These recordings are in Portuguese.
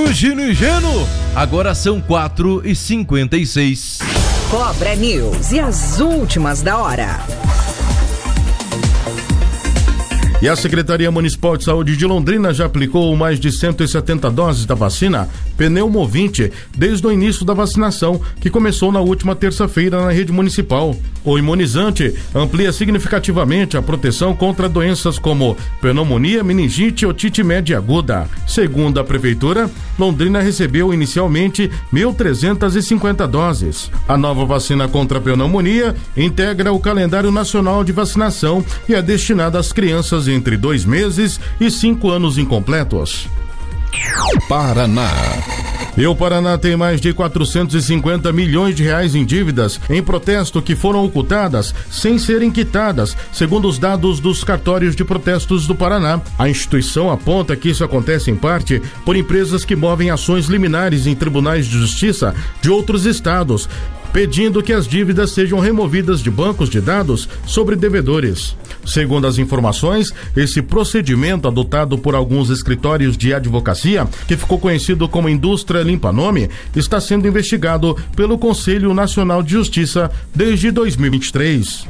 Gino e Geno. Agora são 4h56. Cobra News e as últimas da hora. E a Secretaria Municipal de Saúde de Londrina já aplicou mais de 170 doses da vacina Pneumovinte desde o início da vacinação, que começou na última terça-feira na rede municipal. O imunizante amplia significativamente a proteção contra doenças como pneumonia, meningite e otite média aguda. Segundo a Prefeitura, Londrina recebeu inicialmente 1.350 doses. A nova vacina contra a pneumonia integra o calendário nacional de vacinação e é destinada às crianças entre 2 meses e 5 anos incompletos. Paraná. E o Paraná tem mais de 450 milhões de reais em dívidas em protesto que foram ocultadas sem serem quitadas, segundo os dados dos cartórios de protestos do Paraná. A instituição aponta que isso acontece em parte por empresas que movem ações liminares em tribunais de justiça de outros estados, pedindo que as dívidas sejam removidas de bancos de dados sobre devedores. Segundo as informações, esse procedimento adotado por alguns escritórios de advocacia, que ficou conhecido como Indústria Limpa Nome, está sendo investigado pelo Conselho Nacional de Justiça desde 2023.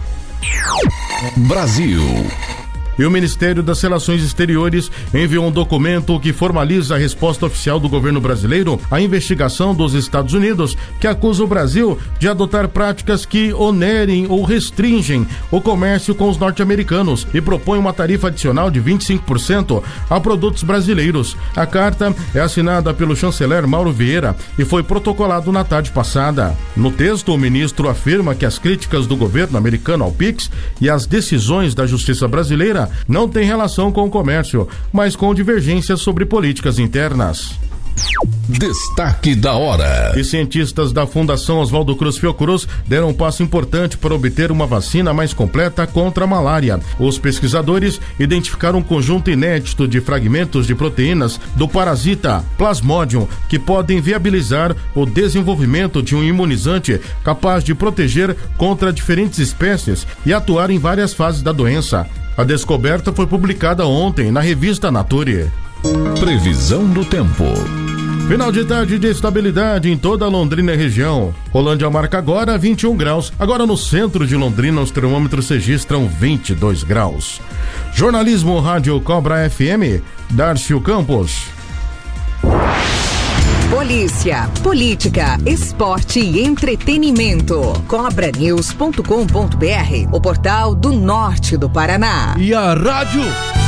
Brasil. E o Ministério das Relações Exteriores enviou um documento que formaliza a resposta oficial do governo brasileiro à investigação dos Estados Unidos, que acusa o Brasil de adotar práticas que onerem ou restringem o comércio com os norte-americanos e propõe uma tarifa adicional de 25% a produtos brasileiros. A carta é assinada pelo chanceler Mauro Vieira e foi protocolado na tarde passada. No texto, o ministro afirma que as críticas do governo americano ao PIX e as decisões da Justiça brasileira não tem relação com o comércio, mas com divergências sobre políticas internas. Destaque da hora. E cientistas da Fundação Oswaldo Cruz Fiocruz deram um passo importante para obter uma vacina mais completa contra a malária. Os pesquisadores identificaram um conjunto inédito de fragmentos de proteínas do parasita Plasmodium que podem viabilizar o desenvolvimento de um imunizante capaz de proteger contra diferentes espécies e atuar em várias fases da doença. A descoberta foi publicada ontem na revista Nature. Previsão do tempo. Final de tarde de estabilidade em toda a Londrina e região. Rolândia marca agora 21 graus. Agora no centro de Londrina os termômetros registram 22 graus. Jornalismo Rádio Cobra FM, Darcio Campos. Polícia, política, esporte e entretenimento. Cobranews.com.br, o portal do norte do Paraná. E a rádio